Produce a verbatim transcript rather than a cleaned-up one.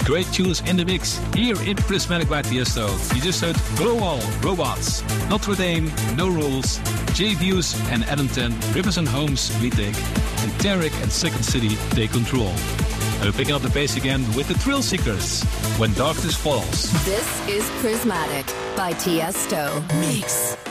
Great tunes in the mix here in Prismatic by Tiesto. You just heard Global Robots, Notre Dame, No Rules, J Views and Edenton, Rivers and Homes, We Take, and Tarek and Second City, Take Control. And we're picking up the pace again with the Thrill Seekers, When Darkness Falls. This is Prismatic by Tiesto. Mix.